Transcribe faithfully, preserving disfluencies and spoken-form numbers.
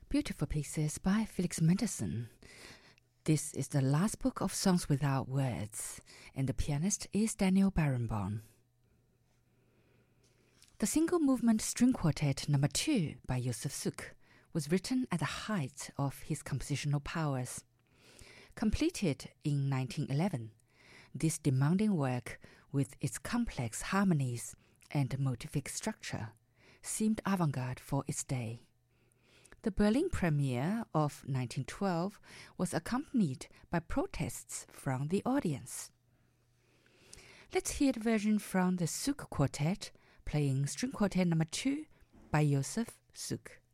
Beautiful pieces by Felix Mendelssohn. This is the last book of Songs Without Words, and the pianist is Daniel Barenboim. The single movement string quartet number two by Josef Suk was written at the height of his compositional powers. Completed in nineteen eleven, this demanding work, with its complex harmonies and motivic structure, seemed avant-garde for its day. The Berlin premiere of nineteen twelve was accompanied by protests from the audience. Let's hear the version from the Suk Quartet, playing String Quartet number two by Josef Suk.